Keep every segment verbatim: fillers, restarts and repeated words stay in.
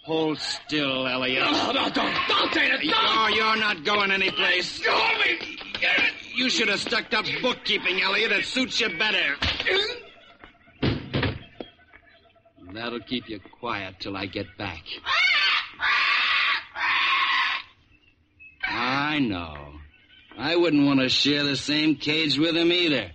Hold still, Elliot. No, no, don't, don't, Dana, don't! Oh, you're not going anyplace. Let me. You should have stuck to bookkeeping, Elliot. It suits you better. That'll keep you quiet till I get back. I know. I wouldn't want to share the same cage with him either.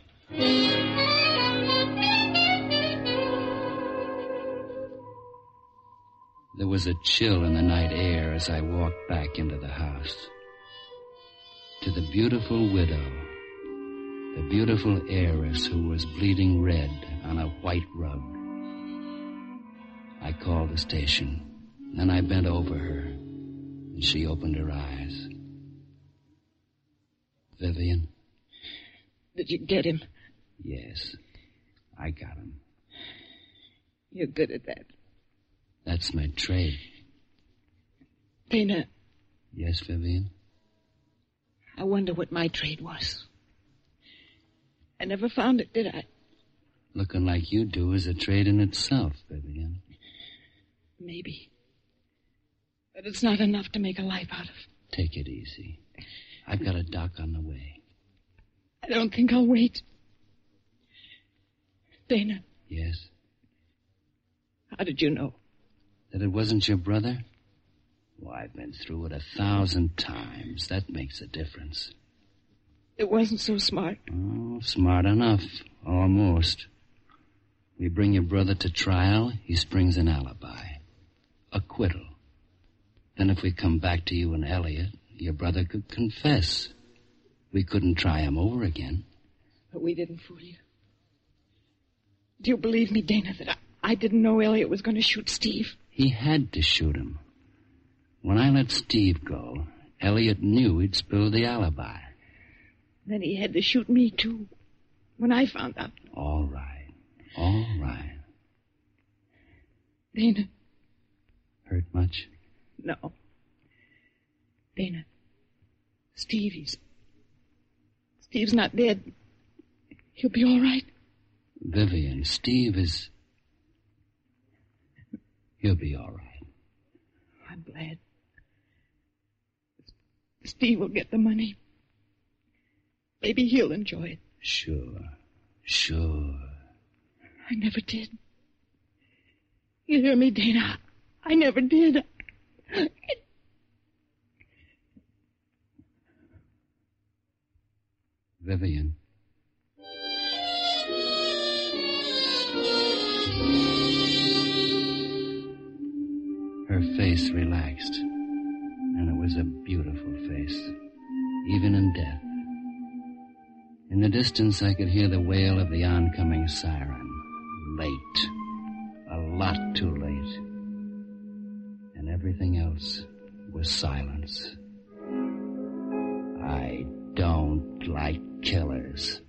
There was a chill in the night air as I walked back into the house. To the beautiful widow, the beautiful heiress who was bleeding red on a white rug. I called the station. Then I bent over her, and she opened her eyes. Vivian? Did you get him? Yes, I got him. You're good at that. That's my trade. Dana. Yes, Vivian? I wonder what my trade was. I never found it, did I? Looking like you do is a trade in itself, Vivian. Maybe. But it's not enough to make a life out of. Take it easy. I've got a doc on the way. I don't think I'll wait. Dana. Yes? How did you know? That it wasn't your brother? Well, I've been through it a thousand times. That makes a difference. It wasn't so smart. Oh, smart enough. Almost. We bring your brother to trial, he springs an alibi. Acquittal. Then if we come back to you and Elliot, your brother could confess. We couldn't try him over again. But we didn't fool you. Do you believe me, Dana, that I, I didn't know Elliot was going to shoot Steve? He had to shoot him. When I let Steve go, Elliot knew he'd spill the alibi. Then he had to shoot me, too, when I found out. All right. All right. Dana. Hurt much? No. Dana. Steve, he's... Steve's not dead. He'll be all right. Vivian, Steve is... He'll be all right. I'm glad. Steve will get the money. Maybe he'll enjoy it. Sure. Sure. I never did. You hear me, Dana? I never did. Vivian. Her face relaxed, and it was a beautiful face, even in death. In the distance, I could hear the wail of the oncoming siren. Late. A lot too late. And everything else was silence. I don't like killers.